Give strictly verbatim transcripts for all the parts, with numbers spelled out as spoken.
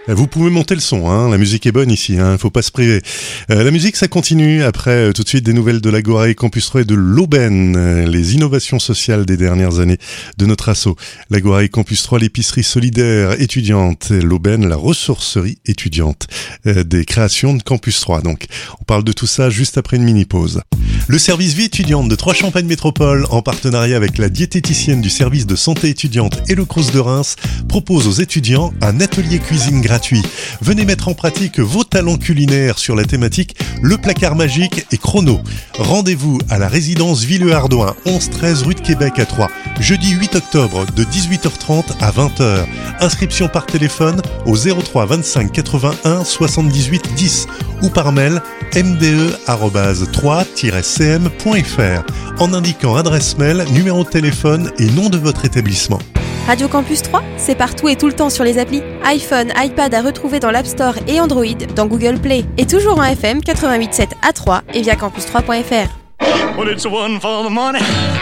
Vous pouvez monter le son, hein, la musique est bonne ici, hein, faut pas se priver. Euh, la musique, ça continue après euh, tout de suite des nouvelles de l'Agora et Campus trois et de l'Aubaine, euh, les innovations sociales des dernières années de notre asso. L'Agora et Campus trois, l'épicerie solidaire étudiante, l'Aubaine, la ressourcerie étudiante, euh, des créations de Campus trois. Donc, on parle de tout ça juste après une mini-pause. Le service vie étudiante de Trois-Champagnes Métropole, en partenariat avec la diététicienne du service de santé étudiante et le Crous de Reims, propose aux étudiants un atelier cuisine gratuit. Venez mettre en pratique vos talents culinaires sur la thématique Le Placard Magique et Chrono. Rendez-vous à la résidence Villeux-Ardouin, onze treize rue de Québec à Troyes, jeudi huit octobre de dix-huit heures trente à vingt heures. Inscription par téléphone au zéro trois vingt-cinq quatre-vingt-un soixante-dix-huit dix ou par mail m d e arobase trois tiret c m point f r en indiquant adresse mail, numéro de téléphone et nom de votre établissement. Radio Campus trois, c'est partout et tout le temps sur les applis. iPhone, iPad à retrouver dans l'App Store et Android, dans Google Play. Et toujours en F M quatre-vingt-huit virgule sept à Troyes et via campus trois point f r. Well, it's one for the money.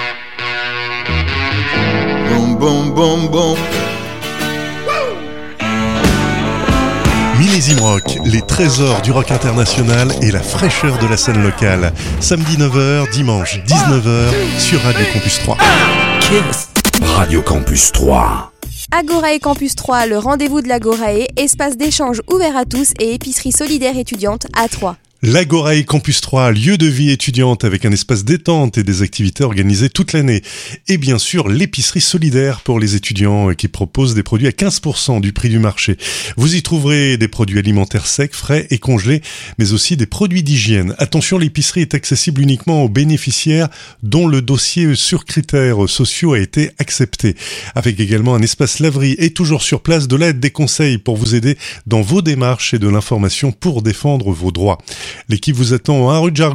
Boom, boom, boom, boom. Millésime Rock, les trésors du rock international et la fraîcheur de la scène locale. Samedi neuf heures, dimanche dix-neuf heures sur Radio Campus trois. Kiss. Radio Campus trois. Agora et Campus trois, le rendez-vous de l'Agorae, espace d'échange ouvert à tous et épicerie solidaire étudiante à Troyes. L'Agora et Campus trois, lieu de vie étudiante avec un espace détente et des activités organisées toute l'année. Et bien sûr, l'épicerie solidaire pour les étudiants qui propose des produits à quinze pour cent du prix du marché. Vous y trouverez des produits alimentaires secs, frais et congelés, mais aussi des produits d'hygiène. Attention, l'épicerie est accessible uniquement aux bénéficiaires dont le dossier sur critères sociaux a été accepté. Avec également un espace laverie et toujours sur place de l'aide, des conseils pour vous aider dans vos démarches et de l'information pour défendre vos droits. L'équipe vous attend à rue de Jargon